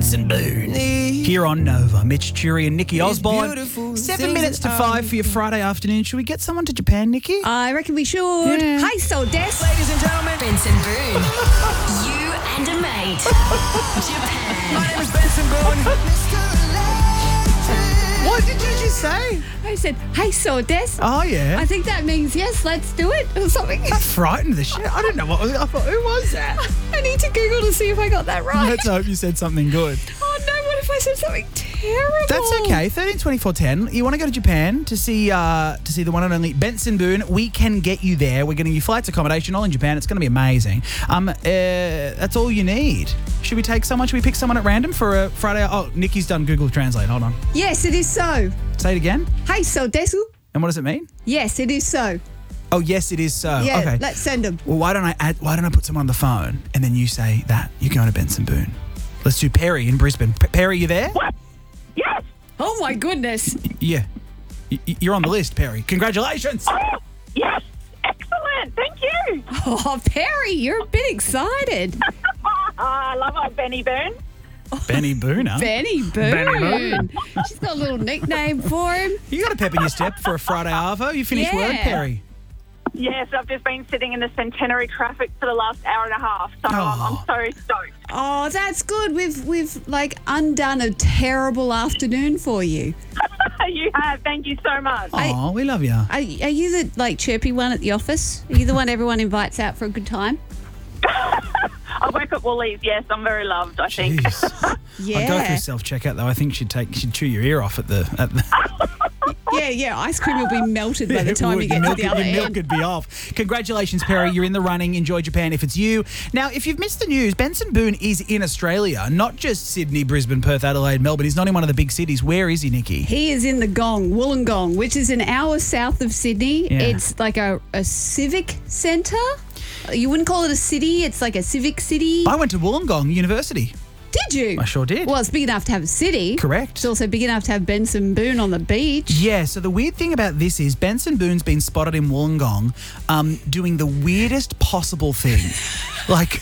Benson Boone. Here on Nova, Mitch Churi and Nikki Osborne. 7 minutes to 5 for your Friday afternoon. Should we get someone to Japan, Nikki? I reckon we should. Yeah. Hi, so Des. Ladies and gentlemen, Benson Boone. You and a mate. Japan. my name is Benson Boone. What did you just say? I said, hey, so Des. Oh, yeah. I think that means yes, let's do it or something. That frightened the shit. I don't know what was. I thought, who was that? I need to Google to see if I got that right. Let's hope you said something good. Oh no, what if I said something terrible? That's okay. 13, 24, 10. You want to go to Japan to see the one and only Benson Boone? We can get you there. We're getting you flights, accommodation, all in Japan. It's going to be amazing. That's all you need. Should we take someone? Should we pick someone at random for a Friday? Oh, Nikki's done Google Translate. Hold on. Yes, it is so. Say it again. Hey, so Desu. And what does it mean? Yes, it is so. Oh, yes, it is so. Yeah, Okay. let's send him. Well, why don't I put someone on the phone and then you say that you're going to Benson Boone? Let's do Perry in Brisbane. Perry, you there? What? Yes. Oh my goodness. Yeah. You're on the list, Perry. Congratulations. Oh, yes. Excellent. Thank you. Oh, Perry, you're a bit excited. I love our Benny Boone. Benny Boone, huh? Benny Boone. She's got a little nickname for him. You got a pep in your step for a Friday arvo. You finished Yeah. work, Perry? Yes, I've just been sitting in the Centenary traffic for the last hour and a half, so Oh. I'm so stoked. Oh, that's good. We've like undone a terrible afternoon for you. You have. Thank you so much. Oh, we love you. Are you the like chirpy one at the office? Are you the one everyone invites out for a good time? I work at Woolies. Yes, I'm very loved, I think. Jeez. Yeah. I'd go through self-checkout, though. I think she'd chew your ear off at the Yeah. Ice cream will be melted by the It time would. you get to the other Your milk end. would be off. Congratulations, Perry. You're in the running. Enjoy Japan if it's you. Now, if you've missed the news, Benson Boone is in Australia, not just Sydney, Brisbane, Perth, Adelaide, Melbourne. He's not in one of the big cities. Where is he, Nikki? He is in the Gong, Wollongong, which is an hour south of Sydney. Yeah. It's like a civic centre. You wouldn't call it a city. It's like a civic city. I went to Wollongong University. Did you? I sure did. Well, it's big enough to have a city. Correct. It's also big enough to have Benson Boone on the beach. Yeah, so the weird thing about this is Benson Boone's been spotted in Wollongong doing the weirdest possible thing. Like,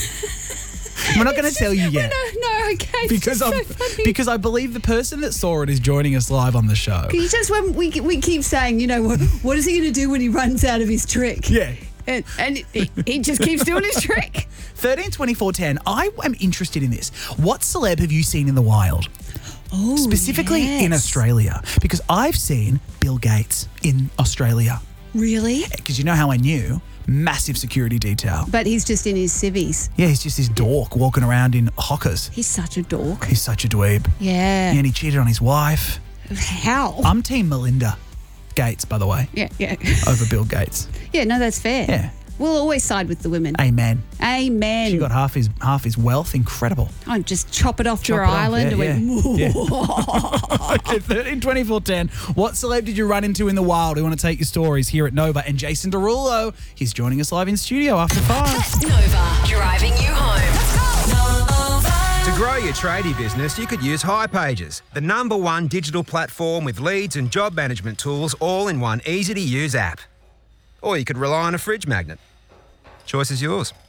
we're not going to tell you yet. No, okay. Because it's just so funny. because I believe the person that saw it is joining us live on the show. Can you just when we keep saying, you know, what is he going to do when he runs out of his trick? Yeah. And he just keeps doing his trick. 13, 24, 10. I am interested in this. What celeb have you seen in the wild? Oh, Specifically in yes. Australia. Because I've seen Bill Gates in Australia. Really? Because you know how I knew? Massive security detail. But he's just in his civvies. Yeah, he's just this dork walking around in hockers. He's such a dork. He's such a dweeb. Yeah. And he cheated on his wife. How? I'm Team Melinda Gates, by the way, Yeah. over Bill Gates. Yeah, no, that's fair. Yeah. We'll always side with the women. Amen. Amen. She got half his wealth. Incredible. Oh, just chop it off Chop your it off, island. yeah, and went, yeah. Okay, 13, 24, 10. What celeb did you run into in the wild? We want to take your stories here at Nova. And Jason Derulo, he's joining us live in studio after 5. Nova. Driving you home. Nova. To grow your tradie business, you could use hipages, the #1 digital platform with leads and job management tools all in one easy-to-use app. Or you could rely on a fridge magnet. Choice is yours.